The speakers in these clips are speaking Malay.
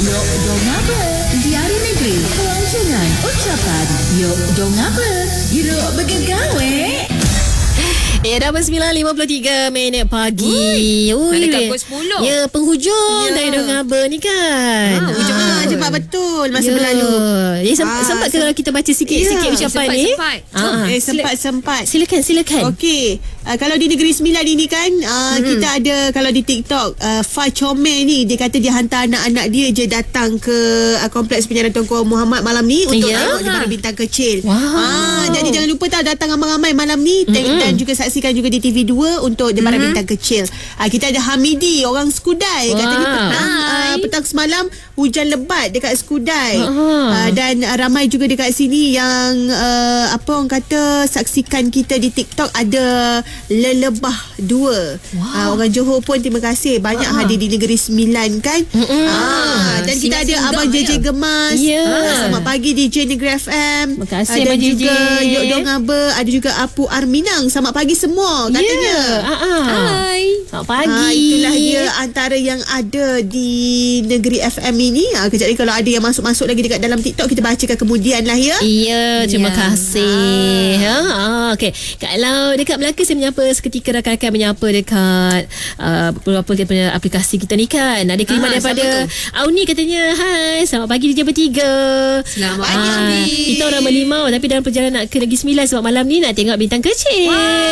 Yok dong apa? Diari negeri, pelancongan, ucapan. Yok dong apa? Hiruk bergegawe. Dah 9.53 pagi. Ui, dekat pukul 10. Ya, penghujung dari Dong Aba ni kan. Hujung Cepat betul masa berlalu. Ya, sempat ke kita baca sikit-sikit ucapan ni? Sempat. Silakan. Okey, kalau di Negeri Sembilan ini kan kita ada, kalau di TikTok Fah Comel ni, dia kata dia hantar anak-anak dia je datang ke Kompleks Penyiaran Tunku Muhammad malam ni untuk tengok Jembatan Bintang Kecil. Jadi jangan lupa datang ramai-ramai malam ni dan juga saksikan juga di TV2 untuk Jembatan Bintang Kecil. Kita ada Hamidi, orang Skudai, katanya petang semalam hujan lebat dekat Skudai. Dan ramai juga dekat sini yang orang kata saksikan kita di TikTok. Ada Lelebah 2. Orang Johor pun terima kasih banyak hadir di Negeri Sembilan kan. Dan kita ada Abang JJ Gemas. Selamat pagi DJ Negeri FM. Terima kasih dan Abang JJ. juga Yok Dong Aba. Ada juga Apu Arminang. Selamat pagi semua katanya. Hai. Selamat pagi. Itulah dia antara yang ada di Negeri FM ini. Kejap lagi kalau ada yang masuk-masuk lagi dekat dalam TikTok, kita bacakan kemudian lah ya. Ya, terima kasih. Okey. Kalau dekat Melaka, saya menyapa seketika rakan-rakan menyapa dekat beberapa daripada aplikasi kita ni kan. Ada kiriman daripada Auni, katanya, hai, selamat pagi DJ Bertiga. Selamat pagi. Kita orang berlimau tapi dalam perjalanan ke Negeri Sembilan sebab malam ni nak tengok bintang kecil.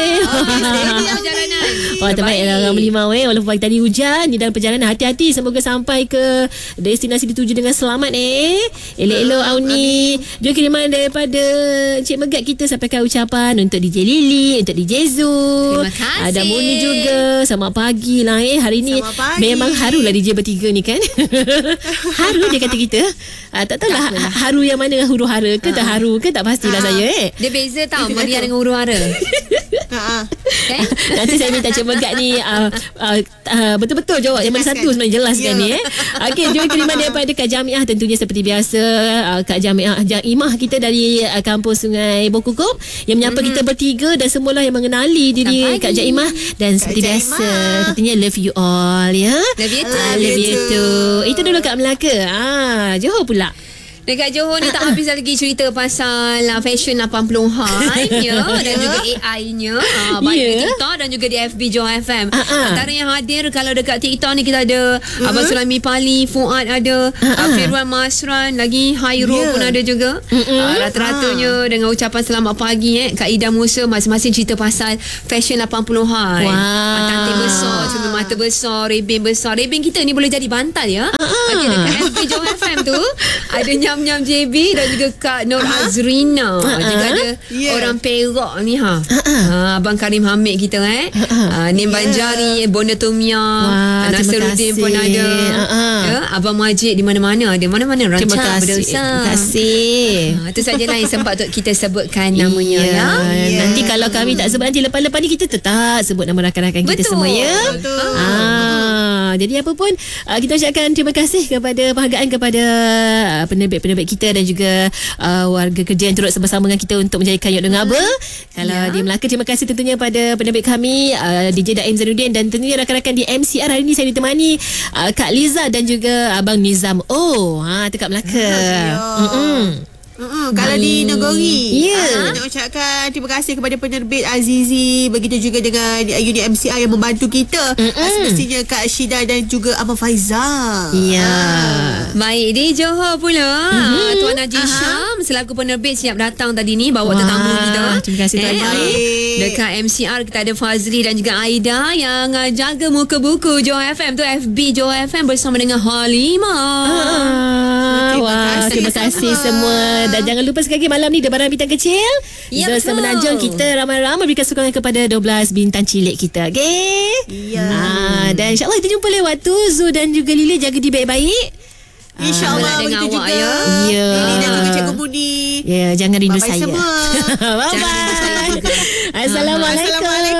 Perjalanan. Terbaiklah orang berlimau walaupun pagi tadi hujan. Di dalam perjalanan hati-hati, semoga sampai ke destinasi dituju dengan selamat. Elok-elok Auni. Juga kiriman daripada Encik Megat, kita sampaikan ucapan untuk DJ Lily, untuk DJ Zul. Terima kasih. Ada Muni juga. Selamat pagi lah hari ni. Memang harulah DJ Bertiga ni kan. Haru dia kata kita. Tak tahulah haru yang mana, huru hara ke tak haru ke tak pastilah saya. Dia beza tau Maria dengan huru hara. Nanti saya minta Cik Megat ni betul-betul jawab yang mana satu sebenarnya, jelaskan ni. Okey, jom kiriman daripada Kak Jamiah, tentunya seperti biasa. Kak Jamiah Imah kita dari kampus Sungai Bokukup yang menyapa kita bertiga dan semualah yang mengenali diri Kak Jaimah. Dan seperti biasa katanya love you all ya. Love you too. Itu dulu kat Melaka. Johor pula. Dekat Johor ni tak habis lagi cerita pasal fashion 80-an ya, dan juga AI-nya baik di TikTok dan juga di FB Johor FM. Antara yang hadir kalau dekat TikTok ni kita ada Abang Sulami Pali, Fuad ada, Firwan Masran lagi, Hairul pun ada juga. Rata-ratanya dengan ucapan selamat pagi Kak Ida Musa, masing-masing cerita pasal fashion 80-an. Cantik besar, cumi mata besar, rebin besar. Rebin kita ni boleh jadi bantal ya. Okay, dekat FB Johor FM tu ada Nyam JB dan juga Kak Nur Azrina. Juga ada orang Perak ni Abang Karim Hamid kita Nim Banjari, Bonda Tumia, Nasiruddin pun ada. Abang Majid di mana-mana ada. Mana-mana rancang Terima kasih. Itu sajalah yang sempat untuk kita sebutkan namanya ya. Nanti kalau kami tak sebut, nanti lepas-lepas ni kita tetap sebut nama rakan-rakan kita semua ya. Jadi apa pun kita ucapkan terima kasih kepada penghargaan kepada penerbit-penerbit kita dan juga warga kerja yang turut bersama dengan kita untuk menjadikan Yok Dong Aba. Kalau di Melaka, terima kasih tentunya pada penerbit kami DJ Daim Zainuddin, dan tentunya rakan-rakan di MCR. Hari ini saya ditemani Kak Liza dan juga Abang Nizam dekat Melaka. Kalau di Negeri nak ucapkan terima kasih kepada penerbit Azizi, begitu juga dengan unit MCR yang membantu kita. Semestinya Kak Syida dan juga Abang Faizal. Baik, di Johor pula Tuan Haji Syam selaku penerbit siap datang tadi ni bawa tetamu kita. Terima kasih Tuan Haji. Dekat MCR kita ada Fazli dan juga Aida yang jaga muka buku Johor FM tu, FB Johor FM bersama dengan Halimah. Terima kasih semua. Dan jangan lupa sekali lagi malam ni Debaran Bintang Kecil. Zul Menanjung kita ramai-ramai berikan sokongan kepada 12 bintang cilik kita. Okay? Dan insyaAllah kita jumpa lewat tu. Zul dan juga Lili jaga diri baik-baik. InsyaAllah begitu juga. Lili dan juga Cikgu Budi. Jangan rindu Bye-bye saya. semua. Bye-bye. Assalamualaikum.